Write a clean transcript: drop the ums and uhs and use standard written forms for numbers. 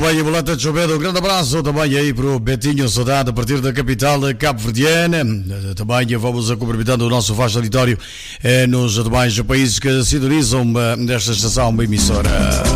também a Boleta de Chovedo. Um grande abraço também aí para o Betinho Saudade, a partir da capital cabo-verdiana. Também vamos a cumprimentando o nosso vasto auditório nos demais países que sintonizam desta estação emissora.